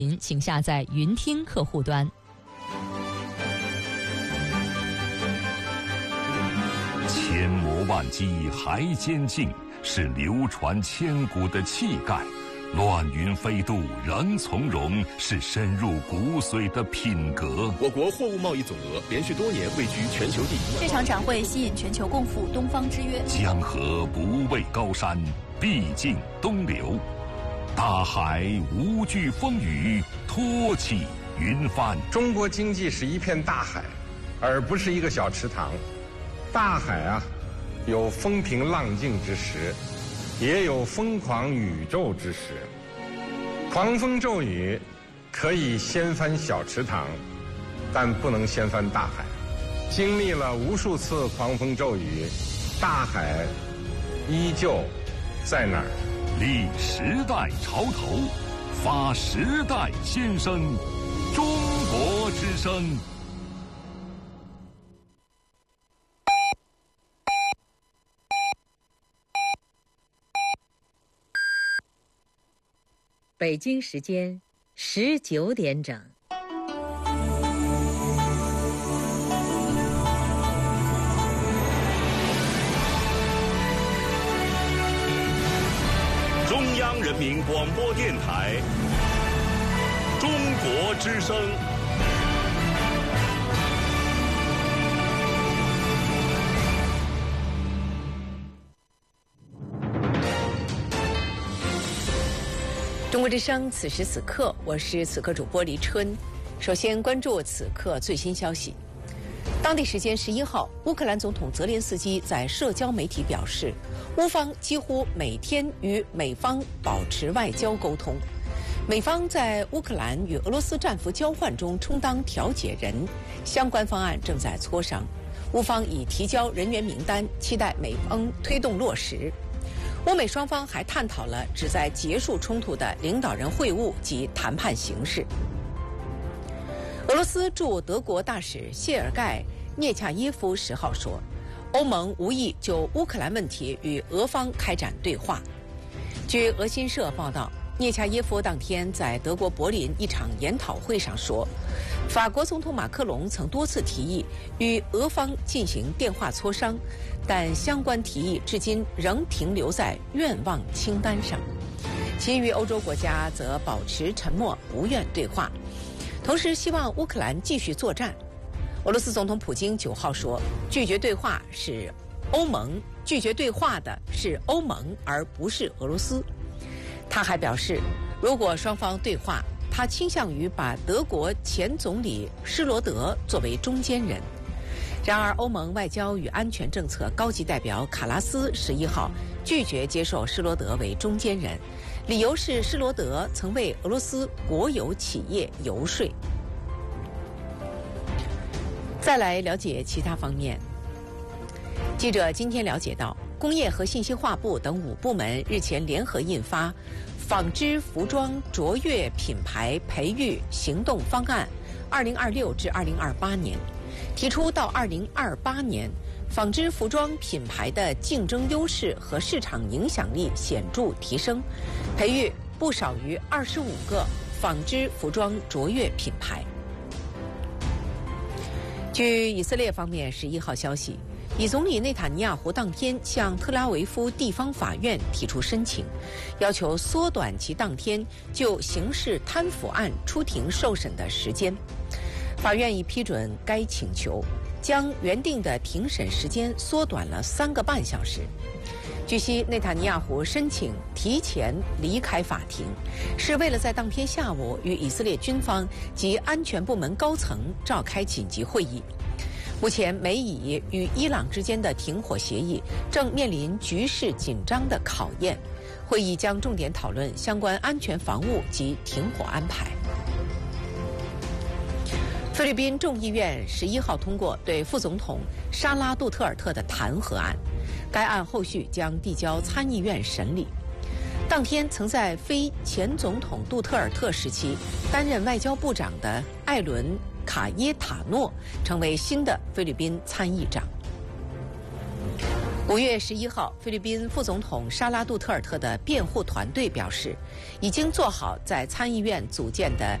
请下载云听客户端。 千磨万击还坚劲，是流传千古的气概；乱云飞渡仍从容，是深入骨髓的品格。 我国货物贸易总额连续多年位居全球第一。 这场展会吸引全球共赴东方之约。 江河不畏高山，必尽东流；大海无惧风雨，托起云帆。 中国经济是一片大海，而不是一个小池塘。大海啊，有风平浪静之时，也有疯狂宇宙之时。狂风骤雨可以掀翻小池塘，但不能掀翻大海。经历了无数次狂风骤雨，大海依旧在那儿。 立时代潮头，发时代先声，中国之声。 北京时间19点整。 中央人民广播电台中国之声。 中国之声，此时此刻，我是此刻主播黎春。首先关注此刻最新消息。当地时间11号，乌克兰总统泽连斯基在社交媒体表示，乌方几乎每天与美方保持外交沟通，美方在乌克兰与俄罗斯战俘交换中充当调解人，相关方案正在磋商，乌方已提交人员名单，期待美方推动落实。欧美双方还探讨了旨在结束冲突的领导人会晤及谈判形势。俄罗斯驻德国大使谢尔盖·涅恰耶夫10号说，欧盟无意就乌克兰问题与俄方开展对话。据俄新社报道，涅恰耶夫当天在德国柏林一场研讨会上说，法国总统马克龙曾多次提议与俄方进行电话磋商，但相关提议至今仍停留在愿望清单上。其余欧洲国家则保持沉默，不愿对话，同时希望乌克兰继续作战。俄罗斯总统普京9号说，拒绝对话的是欧盟，而不是俄罗斯。他还表示，如果双方对话，他倾向于把德国前总理施罗德作为中间人。然而，欧盟外交与安全政策高级代表卡拉斯11号拒绝接受施罗德为中间人，理由是施罗德曾为俄罗斯国有企业游说。再来了解其他方面。记者今天了解到，工业和信息化部等5部门日前联合印发《纺织服装卓越品牌培育行动方案（2026至2028年）》，提出到2028年，纺织服装品牌的竞争优势和市场影响力显著提升，培育不少于25个纺织服装卓越品牌。据以色列方面11号消息，以总理内塔尼亚胡当天向特拉维夫地方法院提出申请，要求缩短其当天就刑事贪腐案出庭受审的时间。法院已批准该请求，将原定的庭审时间缩短了3个半小时。据悉，内塔尼亚胡申请提前离开法庭，是为了在当天下午与以色列军方及安全部门高层召开紧急会议。目前，美以与伊朗之间的停火协议正面临局势紧张的考验，会议将重点讨论相关安全防务及停火安排。菲律宾众议院11号通过对副总统沙拉杜特尔特的弹劾案，该案后续将递交参议院审理。当天曾在非前总统杜特尔特时期担任外交部长的艾伦·卡耶塔诺成为新的菲律宾参议长。 5月11号，菲律宾副总统沙拉杜特尔特的辩护团队表示，已经做好在参议院组建的